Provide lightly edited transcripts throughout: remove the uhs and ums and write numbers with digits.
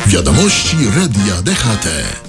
Wiadomości Radia DHT.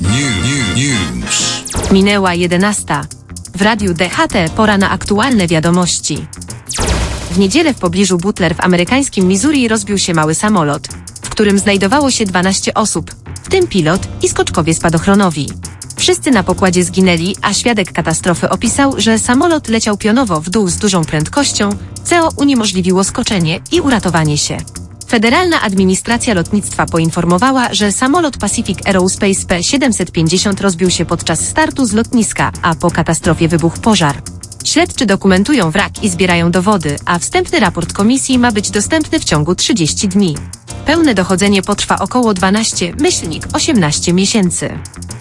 News. Minęła 11. W Radiu DHT pora na aktualne wiadomości. W niedzielę w pobliżu Butler w amerykańskim Missouri rozbił się mały samolot, w którym znajdowało się 12 osób, w tym pilot i skoczkowie spadochronowi. Wszyscy na pokładzie zginęli, a świadek katastrofy opisał, że samolot leciał pionowo w dół z dużą prędkością, co uniemożliwiło skoczenie i uratowanie się. Federalna Administracja Lotnictwa poinformowała, że samolot Pacific Aerospace P-750 rozbił się podczas startu z lotniska, a po katastrofie wybuchł pożar. Śledczy dokumentują wrak i zbierają dowody, a wstępny raport komisji ma być dostępny w ciągu 30 dni. Pełne dochodzenie potrwa około 12–18 miesięcy.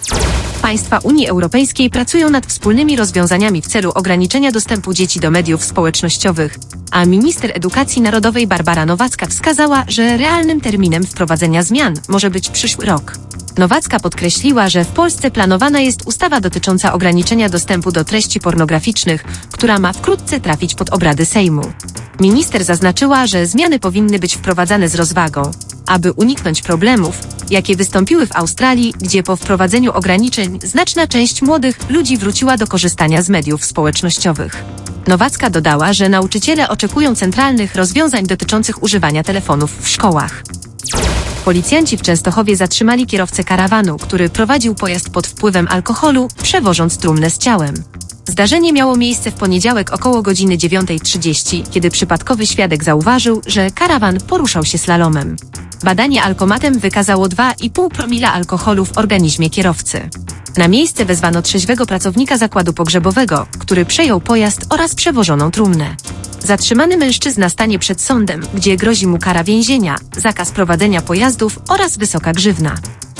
Państwa Unii Europejskiej pracują nad wspólnymi rozwiązaniami w celu ograniczenia dostępu dzieci do mediów społecznościowych, a minister edukacji narodowej Barbara Nowacka wskazała, że realnym terminem wprowadzenia zmian może być przyszły rok. Nowacka podkreśliła, że w Polsce planowana jest ustawa dotycząca ograniczenia dostępu do treści pornograficznych, która ma wkrótce trafić pod obrady Sejmu. Minister zaznaczyła, że zmiany powinny być wprowadzane z rozwagą, aby uniknąć problemów, jakie wystąpiły w Australii, gdzie po wprowadzeniu ograniczeń znaczna część młodych ludzi wróciła do korzystania z mediów społecznościowych. Nowacka dodała, że nauczyciele oczekują centralnych rozwiązań dotyczących używania telefonów w szkołach. Policjanci w Częstochowie zatrzymali kierowcę karawanu, który prowadził pojazd pod wpływem alkoholu, przewożąc trumnę z ciałem. Zdarzenie miało miejsce w poniedziałek około godziny 9:30, kiedy przypadkowy świadek zauważył, że karawan poruszał się slalomem. Badanie alkomatem wykazało 2,5 promila alkoholu w organizmie kierowcy. Na miejsce wezwano trzeźwego pracownika zakładu pogrzebowego, który przejął pojazd oraz przewożoną trumnę. Zatrzymany mężczyzna stanie przed sądem, gdzie grozi mu kara więzienia, zakaz prowadzenia pojazdów oraz wysoka grzywna.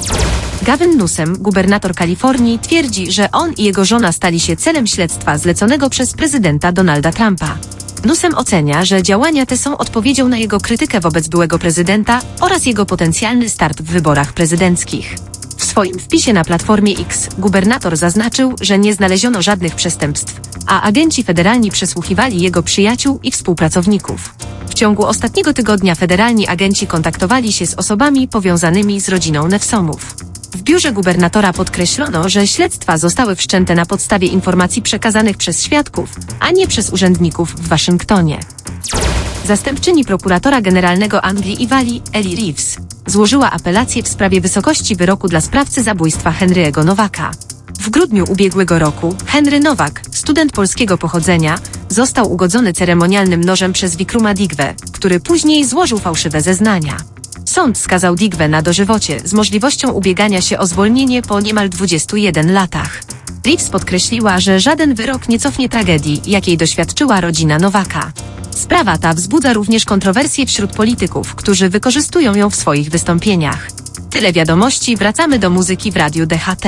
Gavin Newsom, gubernator Kalifornii, twierdzi, że on i jego żona stali się celem śledztwa zleconego przez prezydenta Donalda Trumpa. Newsom ocenia, że działania te są odpowiedzią na jego krytykę wobec byłego prezydenta oraz jego potencjalny start w wyborach prezydenckich. W swoim wpisie na platformie X gubernator zaznaczył, że nie znaleziono żadnych przestępstw, a agenci federalni przesłuchiwali jego przyjaciół i współpracowników. W ciągu ostatniego tygodnia federalni agenci kontaktowali się z osobami powiązanymi z rodziną Newsomów. W biurze gubernatora podkreślono, że śledztwa zostały wszczęte na podstawie informacji przekazanych przez świadków, a nie przez urzędników w Waszyngtonie. Zastępczyni prokuratora generalnego Anglii i Walii, Ellie Reeves, złożyła apelację w sprawie wysokości wyroku dla sprawcy zabójstwa Henry'ego Nowaka. W grudniu ubiegłego roku Henry Nowak, student polskiego pochodzenia, został ugodzony ceremonialnym nożem przez Wikruma Digwę, który później złożył fałszywe zeznania. Sąd skazał Digwę na dożywocie z możliwością ubiegania się o zwolnienie po niemal 21 latach. Reeves podkreśliła, że żaden wyrok nie cofnie tragedii, jakiej doświadczyła rodzina Nowaka. Sprawa ta wzbudza również kontrowersje wśród polityków, którzy wykorzystują ją w swoich wystąpieniach. Tyle wiadomości, wracamy do muzyki w Radiu DHT.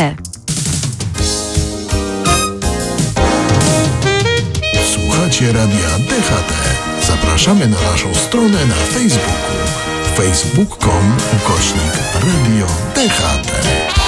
Słuchacie Radia DHT. Zapraszamy na naszą stronę na Facebooku. facebook.com/Radio DHT.